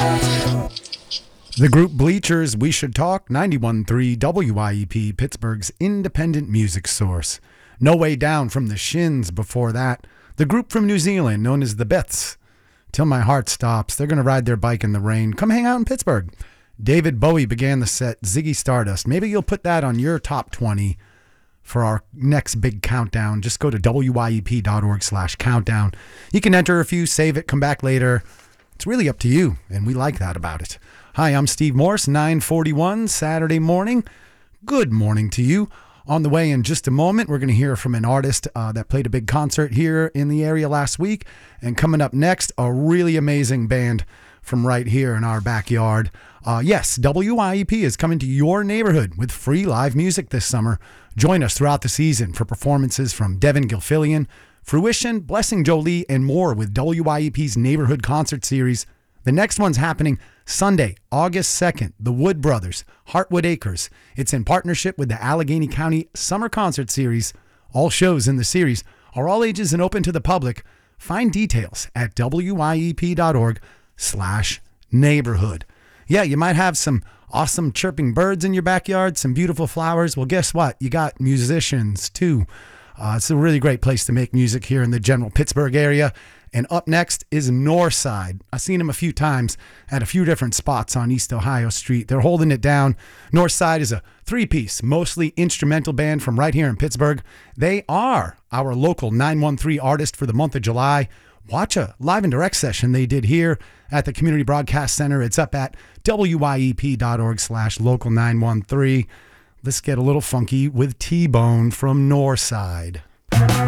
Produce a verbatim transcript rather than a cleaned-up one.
The group Bleachers, We Should Talk, ninety-one point three W I E P, Pittsburgh's independent music source. No Way Down from the Shins before that. The group from New Zealand, known as the Beths, Till My Heart Stops. They're going to ride their bike in the rain. Come hang out in Pittsburgh. David Bowie began the set, Ziggy Stardust. Maybe you'll put that on your top twenty for our next big countdown. Just go to W I E P dot org slash countdown. You can enter a few, save it, come back later. It's really up to you, and we like that about it. Hi, I'm Steve Morse, nine forty-one, Saturday morning. Good morning to you. On the way in just a moment, we're going to hear from an artist uh, that played a big concert here in the area last week. And coming up next, a really amazing band from right here in our backyard. Uh, yes, W I E P is coming to your neighborhood with free live music this summer. Join us throughout the season for performances from Devin Gilfillian, Fruition, Blessing Jolie, and more with W I E P's Neighborhood Concert Series. The next one's happening Sunday, August second, the Wood Brothers, Heartwood Acres. It's in partnership with the Allegheny County Summer Concert Series. All shows in the series are all ages and open to the public. Find details at W I E P dot org slash neighborhood. Yeah, you might have some awesome chirping birds in your backyard, some beautiful flowers. Well, guess what? You got musicians too. Uh, it's a really great place to make music here in the general Pittsburgh area. And up next is Northside. I've seen them a few times at a few different spots on East Ohio Street. They're holding it down. Northside is a three-piece, mostly instrumental band from right here in Pittsburgh. They are our local nine one three artist for the month of July. Watch a live and direct session they did here at the Community Broadcast Center. It's up at W I E P dot org slash local nine one three. Let's get a little funky with T-Bone from Northside.